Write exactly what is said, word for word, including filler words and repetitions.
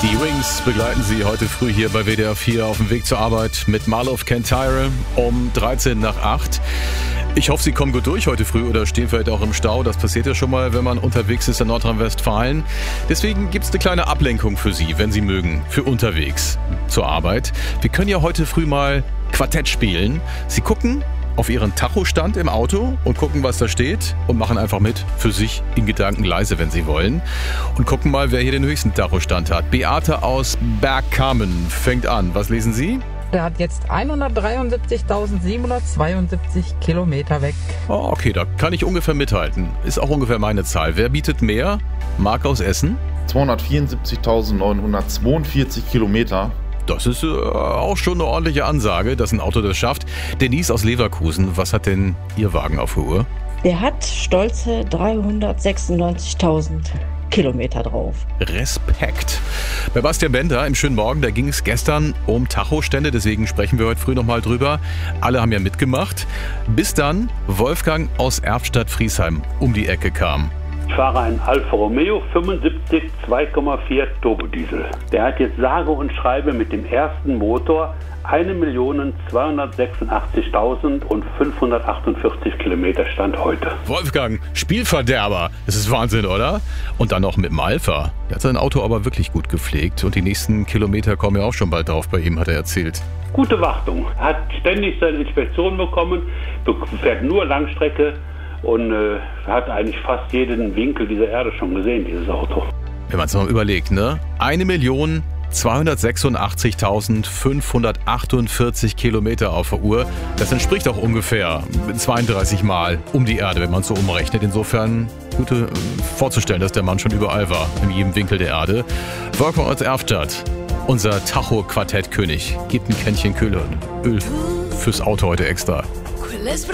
Die Wings begleiten Sie heute früh hier bei W D R vier auf dem Weg zur Arbeit mit Mile of Kintyre um dreizehn nach acht. Ich hoffe, Sie kommen gut durch heute früh oder stehen vielleicht auch im Stau. Das passiert ja schon mal, wenn man unterwegs ist in Nordrhein-Westfalen. Deswegen gibt es eine kleine Ablenkung für Sie, wenn Sie mögen, für unterwegs zur Arbeit. Wir können ja heute früh mal Quartett spielen. Sie gucken auf Ihren Tachostand im Auto und gucken, was da steht und machen einfach mit für sich in Gedanken leise, wenn Sie wollen. Und gucken mal, wer hier den höchsten Tachostand hat. Beate aus Bergkamen fängt an. Was lesen Sie? Der hat jetzt hundertdreiundsiebzigtausendsiebenhundertzweiundsiebzig Kilometer weg. Oh, okay, da kann ich ungefähr mithalten. Ist auch ungefähr meine Zahl. Wer bietet mehr? Marc aus Essen? zweihundertvierundsiebzigtausendneunhundertzweiundvierzig Kilometer. Das ist äh, auch schon eine ordentliche Ansage, dass ein Auto das schafft. Denise aus Leverkusen, was hat denn Ihr Wagen auf der Uhr? Der hat stolze dreihundertsechsundneunzigtausend Kilometer drauf. Respekt. Bei Bastian Bender im schönen Morgen, da ging es gestern um Tachostände, deswegen sprechen wir heute früh nochmal drüber. Alle haben ja mitgemacht, bis dann Wolfgang aus Erftstadt-Friesheim um die Ecke kam. Ich fahre einen Alfa Romeo fünfundsiebzig zwei Komma vier Turbodiesel. Der hat jetzt sage und schreibe mit dem ersten Motor eine Million zweihundertsechsundachtzigtausendfünfhundertachtundvierzig Kilometer Stand heute. Wolfgang, Spielverderber. Das ist Wahnsinn, oder? Und dann noch mit dem Alpha. Der hat sein Auto aber wirklich gut gepflegt und die nächsten Kilometer kommen ja auch schon bald drauf bei ihm, hat er erzählt. Gute Wartung. Hat ständig seine Inspektion bekommen, fährt nur Langstrecke und äh, hat eigentlich fast jeden Winkel dieser Erde schon gesehen, dieses Auto. Wenn man es mal überlegt, ne? Eine Million zweihundertsechsundachtzigtausendfünfhundertachtundvierzig Kilometer auf der Uhr. Das entspricht auch ungefähr zweiunddreißig Mal um die Erde, wenn man es so umrechnet. Insofern gut äh, vorzustellen, dass der Mann schon überall war, in jedem Winkel der Erde. Wolfgang aus Erftstadt, unser Tacho-Quartettkönig, gibt ein Kännchen Öl fürs Auto heute extra.